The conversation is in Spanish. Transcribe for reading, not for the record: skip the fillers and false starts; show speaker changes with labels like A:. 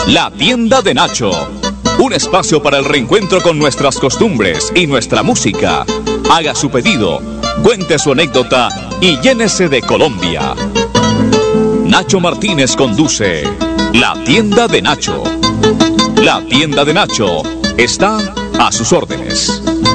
A: La tienda de Nacho. Un espacio para el reencuentro con nuestras costumbres y nuestra música. Haga su pedido, cuente su anécdota y llénese de Colombia. Nacho Martínez conduce La tienda de Nacho. La tienda de Nacho está a sus órdenes.